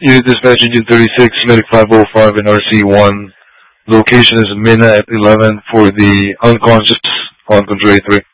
Unit Dispatch Engine 36, Medic 505 and RC1. Location is Mina at 11 for the unconscious on Control 3.